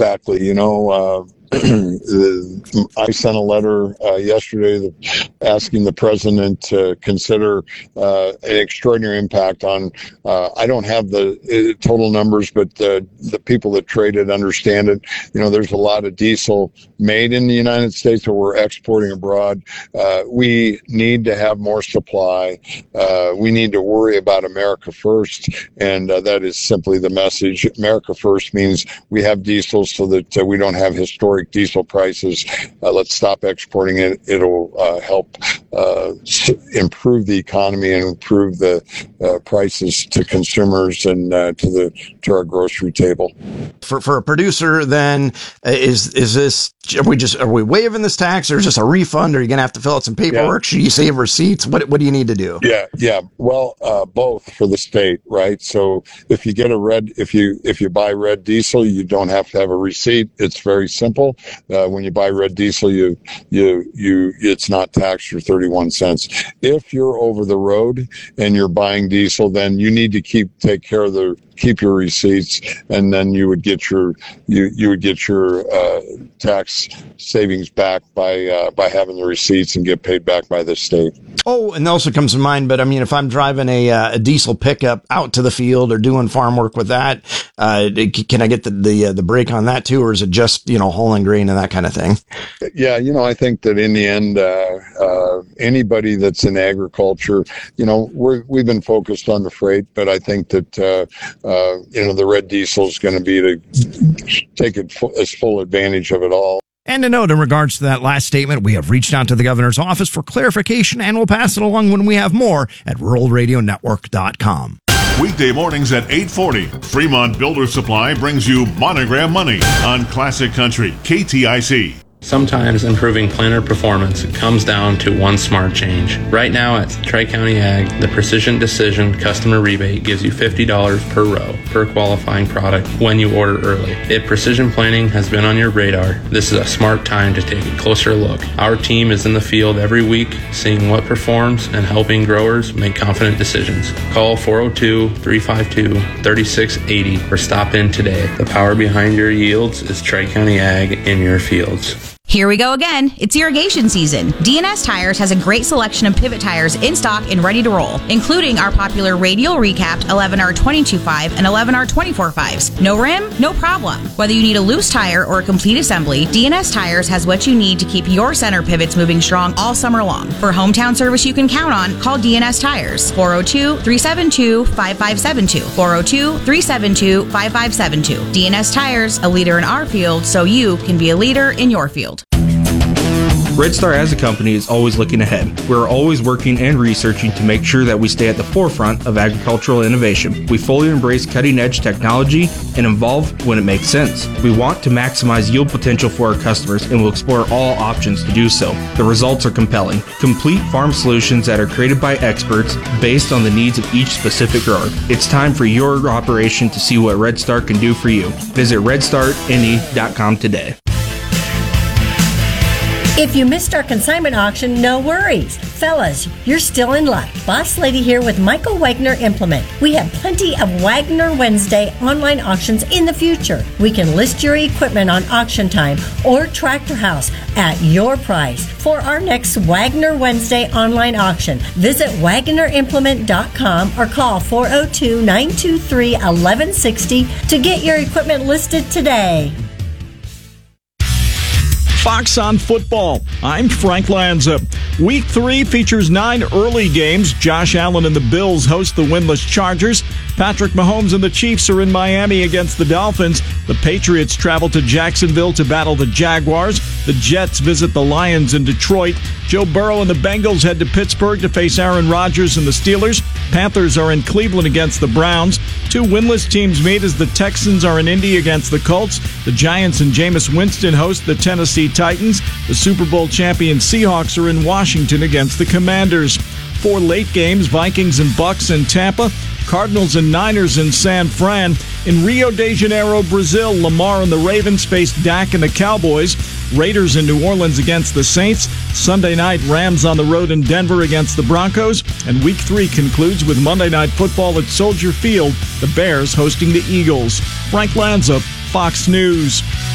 exactly. I sent a letter yesterday asking the president to consider an extraordinary impact on, I don't have the total numbers, but the people that trade it understand it. There's a lot of diesel made in the United States that we're exporting abroad. We need to have more supply. We need to worry about America first, and that is simply the message. America first means we have diesel so that we don't have historic diesel prices. Let's stop exporting it. It'll help improve the economy and improve the prices to consumers and to our grocery table. For a producer, then, is this, are we waiving this tax, or is this a refund? Are you going to have to fill out some paperwork? Yeah. Should you save receipts? What do you need to do? Yeah. Well, both for the state, right? So if you get if you buy red diesel, you don't have to have a receipt. It's very simple. When you buy red diesel, it's not taxed for 31 cents. If you're over the road and you're buying diesel, then you need to keep your receipts, and then you would get your tax savings back by having the receipts and get paid back by the state. Oh, and also comes to mind, but I mean, if I'm driving a diesel pickup out to the field or doing farm work with that, can I get the break on that too, or is it just hauling grain and that kind of thing? Yeah, I think that in the end, anybody that's in agriculture, we've been focused on the freight, but I think that the red diesel is going to be to take as full advantage of it all. And a note in regards to that last statement, we have reached out to the governor's office for clarification, and we'll pass it along when we have more at ruralradionetwork.com. Weekday mornings at 8:40, Fremont Builder Supply brings you Monogram Money on Classic Country, KTIC. Sometimes improving planter performance comes down to one smart change. Right now at Tri-County Ag, the Precision Decision customer rebate gives you $50 per row per qualifying product when you order early. If precision planting has been on your radar, this is a smart time to take a closer look. Our team is in the field every week, seeing what performs and helping growers make confident decisions. Call 402-352-3680 or stop in today. The power behind your yields is Tri-County Ag in your fields. Here we go again. It's irrigation season. D&S Tires has a great selection of pivot tires in stock and ready to roll, including our popular radial recapped 11R 22.5 and 11R 24.5s. No rim? No problem. Whether you need a loose tire or a complete assembly, D&S Tires has what you need to keep your center pivots moving strong all summer long. For hometown service you can count on, call D&S Tires. 402-372-5572. 402-372-5572. D&S Tires, a leader in our field, so you can be a leader in your field. Red Star as a company is always looking ahead. We're always working and researching to make sure that we stay at the forefront of agricultural innovation. We fully embrace cutting-edge technology and evolve when it makes sense. We want to maximize yield potential for our customers and will explore all options to do so. The results are compelling. Complete farm solutions that are created by experts based on the needs of each specific grower. It's time for your operation to see what Red Star can do for you. Visit redstarne.com today. If you missed our consignment auction, no worries. Fellas, you're still in luck. Boss Lady here with Michael Wagner Implement. We have plenty of Wagner Wednesday online auctions in the future. We can list your equipment on Auction Time or Tractor House at your price. For our next Wagner Wednesday online auction, visit WagnerImplement.com or call 402-923-1160 to get your equipment listed today. Fox on Football. I'm Frank Lanza. Week 3 features 9 early games. Josh Allen and the Bills host the winless Chargers. Patrick Mahomes and the Chiefs are in Miami against the Dolphins. The Patriots travel to Jacksonville to battle the Jaguars. The Jets visit the Lions in Detroit. Joe Burrow and the Bengals head to Pittsburgh to face Aaron Rodgers and the Steelers. Panthers are in Cleveland against the Browns. 2 winless teams meet as the Texans are in Indy against the Colts. The Giants and Jameis Winston host the Tennessee Titans. The Super Bowl champion Seahawks are in Washington against the Commanders. 4 late games, Vikings and Bucks in Tampa. Cardinals and Niners in San Fran. In Rio de Janeiro, Brazil, Lamar and the Ravens face Dak and the Cowboys. Raiders in New Orleans against the Saints. Sunday night, Rams on the road in Denver against the Broncos. And Week 3 concludes with Monday Night Football at Soldier Field, the Bears hosting the Eagles. Frank Lanza, Fox News.